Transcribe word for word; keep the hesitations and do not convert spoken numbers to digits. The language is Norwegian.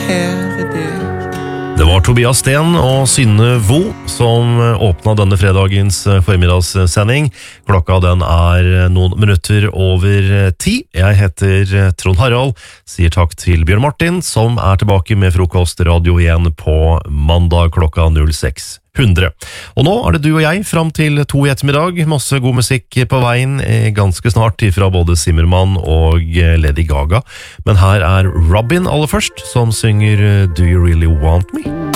kære deg. Det var Tobias Sten og Synne Vo som åpnet denne fredagens formmiddagssending. Klokka den er noen minutter over ti. Jeg heter Trond Harald, sier takk til Bjørn Martin, som er tilbake med frokostradio igjen på mandag klokka null seks hundre. Og nå er det du og jeg frem til to i ettermiddag. Masse god musikk på veien ganske snart fra både Zimmermann og Lady Gaga. Men her er Robin aller først, som synger Do You Really Want Me?